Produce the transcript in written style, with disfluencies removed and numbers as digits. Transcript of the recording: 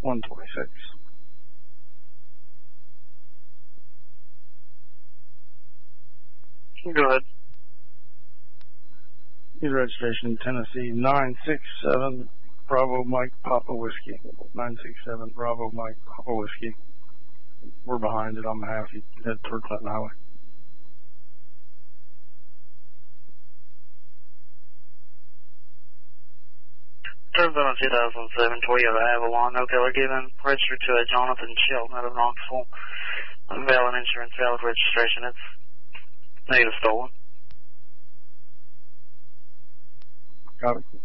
126. Go ahead. His registration, Tennessee, 967 Bravo Mike Papa Whiskey. 967 Bravo Mike Papa Whiskey. We're behind it on behalf. You head toward Clinton Highway. Arizona 2007 Toyota Avalon, no color given, registered to a Jonathan Shelton out of Knoxville. Valid insurance, valid registration. It's negative stolen. Got it.